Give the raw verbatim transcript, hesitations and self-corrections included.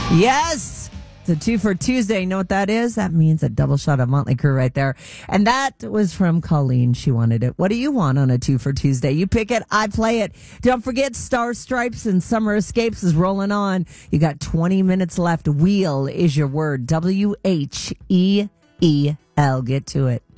Yes. It's a two for Tuesday. You know what that is? That means a double shot of Motley Crue right there. And that was from Colleen. She wanted it. What do you want on a two for Tuesday? You pick it. I play it. Don't forget Star Stripes and Summer Escapes is rolling on. You got twenty minutes left. Wheel is your word. W H E E L. Get to it.